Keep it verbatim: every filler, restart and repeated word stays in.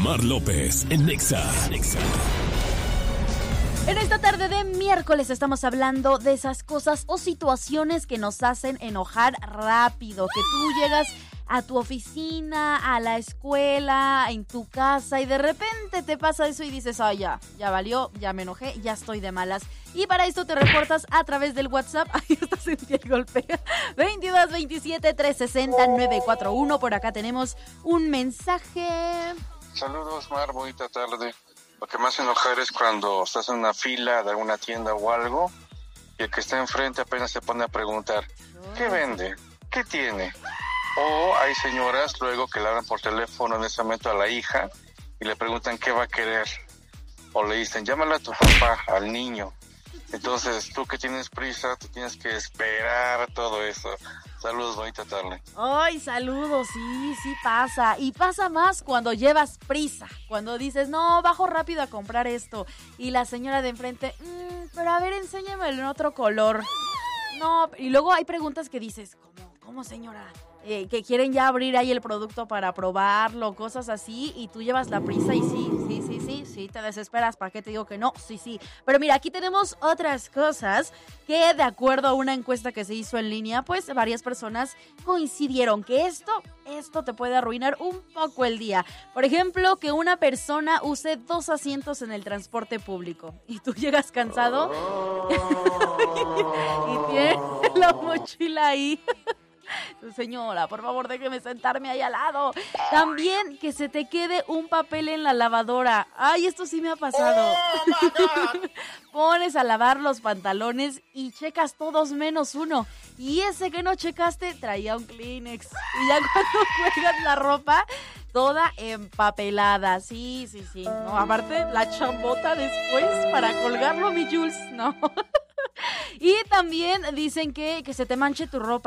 Mar López en Nexa. Nexa. En esta tarde de miércoles estamos hablando de esas cosas o situaciones que nos hacen enojar rápido, que tú llegas a tu oficina, a la escuela, en tu casa y de repente te pasa eso y dices, ay, ya, ya valió, ya me enojé, ya estoy de malas. Y para esto te reportas a través del WhatsApp, ahí está, sentí el golpe, veintidós veintisiete trescientos sesenta nueve cuarenta y uno, por acá tenemos un mensaje. Saludos, Mar, bonita tarde. Lo que me hace enojar es cuando estás en una fila de alguna tienda o algo y el que está enfrente apenas se pone a preguntar, ¿qué vende? ¿Qué tiene? O hay señoras luego que le hablan por teléfono en ese momento a la hija y le preguntan qué va a querer. O le dicen, llámala a tu papá, al niño. Entonces, tú que tienes prisa, tú tienes que esperar todo eso. Saludos, bonita tarde. Ay, saludos, sí, sí pasa. Y pasa más cuando llevas prisa. Cuando dices, no, bajo rápido a comprar esto. Y la señora de enfrente, mmm, pero a ver, enséñamelo en otro color. No, y luego hay preguntas que dices, ¿cómo, cómo señora? Eh, que quieren ya abrir ahí el producto para probarlo, cosas así, y tú llevas la prisa y sí, sí, sí, sí, sí, te desesperas, ¿para qué te digo que no? Sí, sí, pero mira, aquí tenemos otras cosas que de acuerdo a una encuesta que se hizo en línea, pues varias personas coincidieron que esto, esto te puede arruinar un poco el día. Por ejemplo, que una persona use dos asientos en el transporte público y tú llegas cansado y tienes la mochila ahí. Señora, por favor, déjeme sentarme ahí al lado. También que se te quede un papel en la lavadora. Ay, esto sí me ha pasado. Oh, pones a lavar los pantalones y checas todos menos uno. Y ese que no checaste traía un Kleenex. Y ya cuando cuelgas la ropa, toda empapelada. Sí, sí, sí. No, aparte, la chambota después para colgarlo, mi Jules. No. Y también dicen que, que se te manche tu ropa.